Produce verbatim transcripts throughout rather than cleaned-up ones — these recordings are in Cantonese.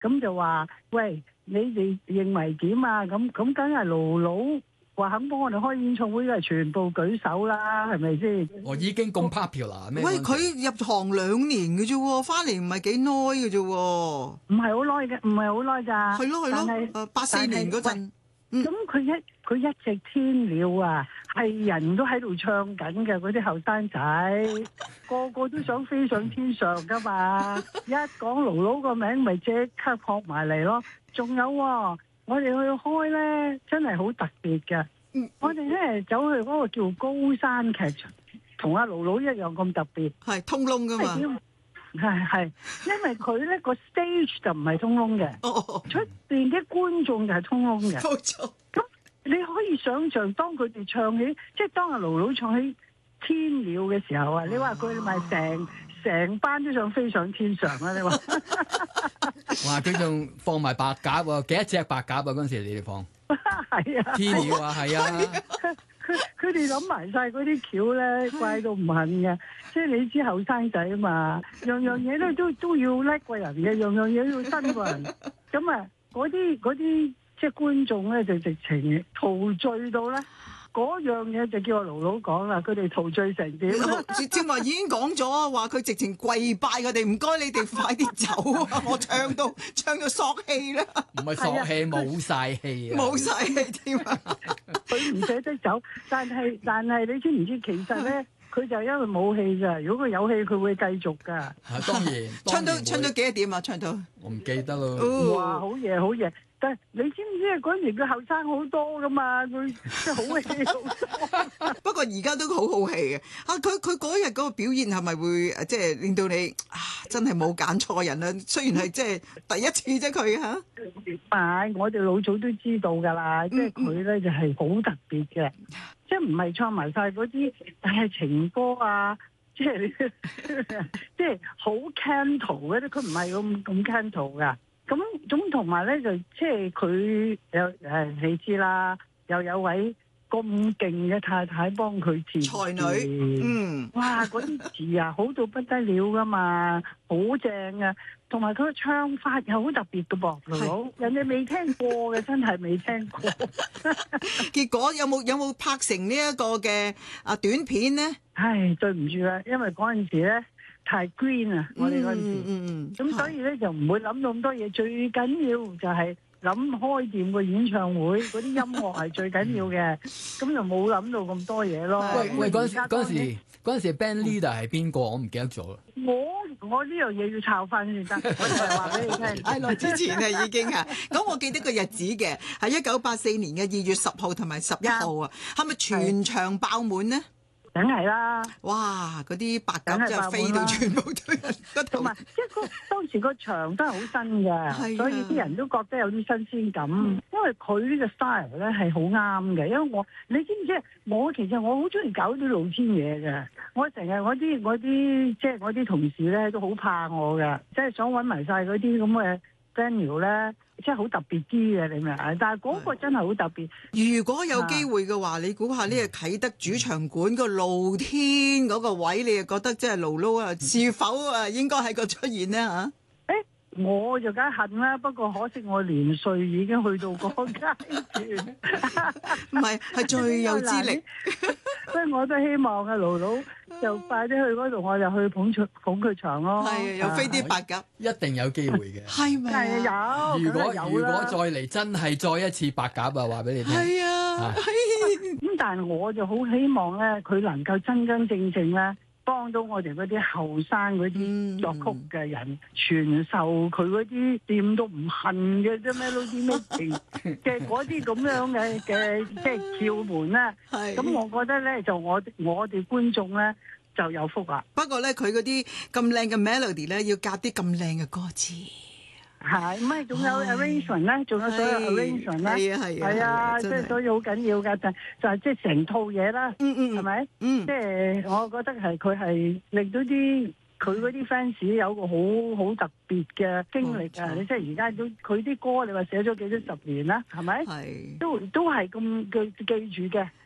咁就話喂，你哋認為點啊？咁咁梗係盧盧話肯幫我哋開演唱會，梗係全部舉手啦，係咪先？ 我已經咁 popular 咩？ 喂，佢入行兩年嘅啫喎，翻嚟唔係幾耐嘅啫喎。 唔係好耐嘅，唔係好耐㗎。 係咯係咯，誒八四年嗰陣。 咁佢一佢一隻天鳥啊，係人都喺度唱緊嘅，嗰啲後生仔個個都想飛上天上噶嘛！一講盧盧個名，咪即刻撲埋嚟咯。仲有喎，我哋去開咧，真係好特別嘅。 嗯、 我哋咧走去嗰個叫高山劇場，同阿盧盧一樣咁特別， 係通窿噶嘛。 係係，因為佢咧個 stage 就唔係通窿嘅， 哦， 出邊啲觀眾就係通窿嘅。 冇錯。 咁你可以想象，當佢哋唱起，即係當阿盧盧唱起《天鳥》嘅時候啊，你話佢咪成成班都想飛上天上啊？你話？ 哇！佢仲放埋白鴿喎，幾多隻白鴿啊？嗰陣時你哋放？ 係啊， 天鳥啊，係啊。 佢佢哋諗埋晒嗰啲橋咧，怪到唔肯嘅。即係你知後生仔啊嘛，樣樣嘢咧都都要叻過人嘅，樣樣嘢要新過人。咁啊，嗰啲嗰啲即係觀眾咧就直情陶醉到咧，嗰樣嘢就叫阿盧盧講啦，佢哋陶醉成點？ 正話已經講咗，話佢直情跪拜佢哋，唔該你哋快啲走啊！我唱到唱到索氣啦， 唔係索氣，冇晒氣啊， 冇晒氣添啊！ 佢唔捨得走，但係但係你知唔知其實咧？佢就因為冇氣咋，如果佢有氣，佢會繼續㗎。 啊，當然， 唱到唱到幾多點啊？唱到我唔記得咯。 哦、 哇，好嘢好嘢！但係你知唔知啊？嗰陣時佢後生好多㗎嘛，佢即係好氣好多。 不過而家都好好氣嘅。啊，佢佢嗰日嗰個表現係咪會即係令到你啊？真係冇揀錯人啊！雖然係即係第一次啫，佢嚇。 係，我哋老早都知道㗎啦，即係佢咧就係好特別嘅。即係唔係唱埋晒嗰啲，但係情歌啊，即係即係好 canto 嗰啲，佢唔係咁咁 canto 噶。咁咁同埋咧就即係佢有誒，你知啦，又有位咁勁嘅太太幫佢填才女，嗯， 哇，嗰啲字啊好到不得了噶嘛，好正啊！同埋佢個唱法又好特別嘅噃，盧盧，人哋未聽過嘅，真係未聽過。 結果有冇有冇拍成呢一個嘅啊短片咧？ 唉，對唔住啦，因為嗰陣時咧太 green 啊，我哋嗰陣時，咁、 嗯嗯、 所以咧就唔會諗到咁多嘢。最緊要就係諗開掂個演唱會，嗰啲音樂係最緊要嘅，咁就冇諗到咁多嘢咯。 喂喂，嗰陣時嗰陣時嗰陣時 band leader 係邊個？我唔記得咗啦。 我我呢樣嘢要抄翻先得，我就係話俾你聽。 係咯，之前啊已經啊，咁我記得個日子嘅係一九八四年嘅二月十號同埋十一號啊，係咪全場爆滿呢？ 梗係啦！ 哇，嗰啲白鴿就飛到全部都人嗰度， 同埋即係個當時個場都係好新嘅，所以啲人都覺得有啲新鮮感。嗯、因為佢呢個 style 咧係好啱嘅，因為我你知唔知？我其實我好中意搞啲露天嘢嘅，我成日我啲我啲即係我啲同事咧都好怕我嘅，即係想揾埋晒嗰啲咁嘅 venue 咧。即係好特別啲嘅，你明唔明？但係嗰個真係好特別。 如果有機會嘅話，你估下呢個啟德主場館個露天嗰個位，你又覺得即係盧盧啊，是否啊應該喺個出現呢？嚇？ 誒，我就梗係恨啦，不過可惜我年歲已經去到嗰個階段， 唔係係最有資歷。 所以我都希望啊，盧盧就快啲去嗰度，我就去捧場捧佢場咯。 係又飛啲白鴿， 一定有機會嘅。 係咪啊？有。 如果如果再嚟真係再一次白鴿啊，話俾你聽。 係啊。 咁但係我就好希望咧，佢能夠真真正正咧，幫到我哋嗰啲後生嗰啲作曲嘅人，傳授佢嗰啲掂到唔恨嘅啫，melody making嘅嗰啲咁樣嘅嘅即係竅門咧。咁我覺得咧，就我我哋觀眾咧就有福啦。 不過咧，佢嗰啲咁靚嘅 melody 咧，要夾啲咁靚嘅歌詞。 係，唔係仲有 arrangement 咧，仲有所有 arrangement 咧， 係啊係啊， 係啊，即係所以好緊要㗎，就就係即係成套嘢啦， 嗯嗯， 係咪？ 嗯， 即係我覺得係佢係令到啲佢嗰啲 fans 有個好好特別嘅經歷啊！你即係而家都佢啲歌，你話寫咗幾多十年啦，係咪？ 係， 都都係咁記記住嘅。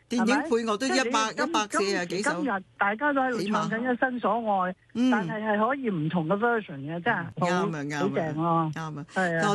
電影配樂都一百即係一百四啊幾首。 今日大家都喺度唱緊一生所愛， 嗯但係係可以唔同嘅 version 嘅，真係啱啊啱啊好正咯。 啱啊， 係啊。